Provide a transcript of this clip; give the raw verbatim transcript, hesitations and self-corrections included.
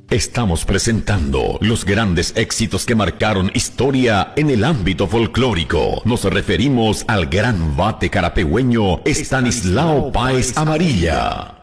Estamos presentando los grandes éxitos que marcaron historia en el ámbito folclórico. Nos referimos al gran bate carapegüeño Estanislao Páez Amarilla.